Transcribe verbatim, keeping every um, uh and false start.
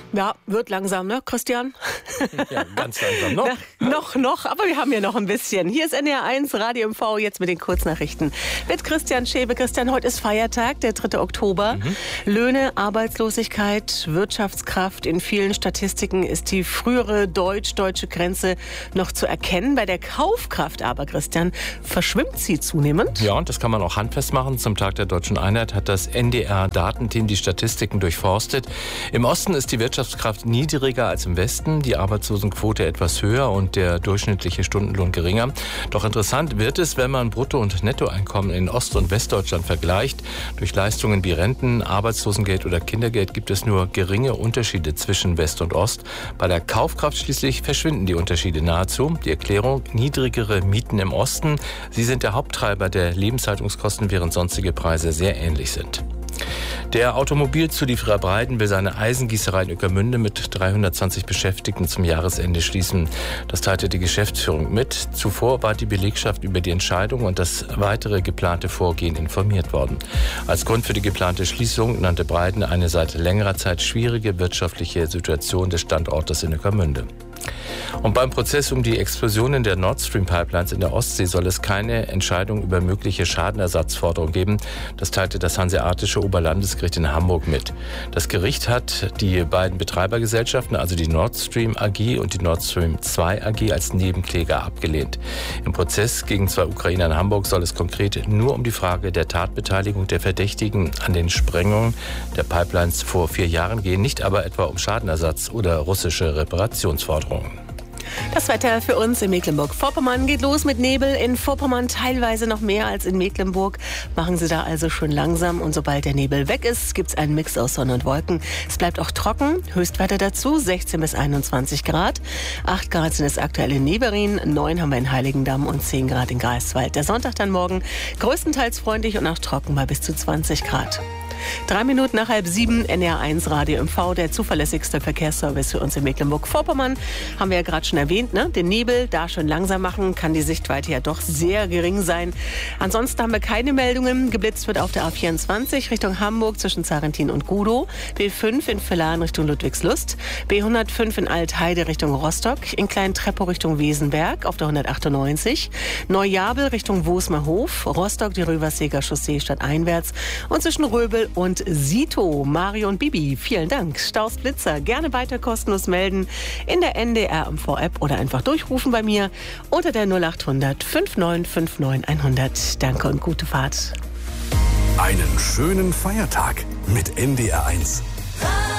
Ja, wird langsam, ne, Christian? Ja, ganz langsam noch. Na, noch, noch, aber wir haben ja noch ein bisschen. Hier ist N D R eins Radio M V, jetzt mit den Kurznachrichten. Mit Christian Schäbe. Christian, heute ist Feiertag, der dritte Oktober. Mhm. Löhne, Arbeitslosigkeit, Wirtschaftskraft. In vielen Statistiken ist die frühere deutsch-deutsche Grenze noch zu erkennen. Bei der Kaufkraft aber, Christian, verschwimmt sie zunehmend. Ja, und das kann man auch handfest machen. Zum Tag der Deutschen Einheit hat das N D R-Datenteam die Statistiken durchforstet. Im Osten ist die Wirtschaftskraft niedriger als im Westen, die Arbeitslosenquote etwas höher und der durchschnittliche Stundenlohn geringer. Doch interessant wird es, wenn man Brutto- und Nettoeinkommen in Ost- und Westdeutschland vergleicht. Durch Leistungen wie Renten, Arbeitslosengeld oder Kindergeld gibt es nur geringe Unterschiede zwischen West und Ost. Bei der Kaufkraft schließlich verschwinden die Unterschiede nahezu. Die Erklärung: niedrigere Mieten im Osten. Sie sind der Haupttreiber der Lebenshaltungskosten, während sonstige Preise sehr ähnlich sind. Der Automobilzulieferer Breiden will seine Eisengießerei in Ueckermünde mit dreihundertzwanzig Beschäftigten zum Jahresende schließen. Das teilte die Geschäftsführung mit. Zuvor war die Belegschaft über die Entscheidung und das weitere geplante Vorgehen informiert worden. Als Grund für die geplante Schließung nannte Breiden eine seit längerer Zeit schwierige wirtschaftliche Situation des Standortes in Ueckermünde. Und beim Prozess um die Explosionen der Nord Stream Pipelines in der Ostsee soll es keine Entscheidung über mögliche Schadenersatzforderungen geben. Das teilte das Hanseatische Oberlandesgericht in Hamburg mit. Das Gericht hat die beiden Betreibergesellschaften, also die Nord Stream A G und die Nord Stream zwei A G, als Nebenkläger abgelehnt. Im Prozess gegen zwei Ukrainer in Hamburg soll es konkret nur um die Frage der Tatbeteiligung der Verdächtigen an den Sprengungen der Pipelines vor vier Jahren gehen, nicht aber etwa um Schadenersatz oder russische Reparationsforderungen. Das Wetter für uns in Mecklenburg-Vorpommern geht los mit Nebel. In Vorpommern teilweise noch mehr als in Mecklenburg. Machen Sie da also schön langsam. Und sobald der Nebel weg ist, gibt es einen Mix aus Sonne und Wolken. Es bleibt auch trocken. Höchstwerte dazu sechzehn bis einundzwanzig Grad. acht Grad sind es aktuell in Neberin. neun haben wir in Heiligendamm und zehn Grad in Greifswald. Der Sonntag dann morgen größtenteils freundlich und auch trocken bei bis zu zwanzig Grad. Drei Minuten nach halb sieben, N D R eins Radio M V, der zuverlässigste Verkehrsservice für uns in Mecklenburg-Vorpommern. Haben wir ja gerade schon erwähnt, ne? Den Nebel da schön langsam machen, kann die Sichtweite ja doch sehr gering sein. Ansonsten haben wir keine Meldungen. Geblitzt wird auf der A vierundzwanzig Richtung Hamburg zwischen Zarentin und Gudow, B fünf in Villaren Richtung Ludwigslust, B hundertfünf in Altheide Richtung Rostock, in Klein-Treppow Richtung Wesenberg auf der hundertachtundneunzig, Neujabel Richtung Wosmerhof, Rostock die Röverseger Chaussee stadteinwärts und zwischen Röbel und Sito. Mario und Bibi, vielen Dank. Staus, Blitzer, gerne weiter kostenlos melden in der N D R M V-App oder einfach durchrufen bei mir unter der null acht hundert fünf neun fünf neun hundert. Danke und gute Fahrt. Einen schönen Feiertag mit N D R eins.